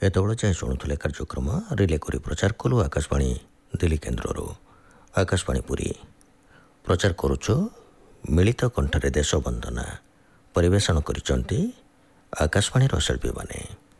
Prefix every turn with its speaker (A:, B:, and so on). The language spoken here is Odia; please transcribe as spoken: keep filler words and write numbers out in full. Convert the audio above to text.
A: ଏତେବେଳେ ଯାଏଁ ଶୁଣୁଥିଲେ କାର୍ଯ୍ୟକ୍ରମ ରିଲେ କରି ପ୍ରଚାର କଲୁ ଆକାଶବାଣୀ ଦିଲ୍ଲୀ କେନ୍ଦ୍ରରୁ। ଆକାଶବାଣୀ ପୁରୀ ପ୍ରଚାର କରୁଛୁ ମିଳିତ କଣ୍ଠରେ ଦେଶ ବନ୍ଦନା। ପରିବେଷଣ କରିଛନ୍ତି ଆକାଶବାଣୀର ଶିଳ୍ପୀମାନେ।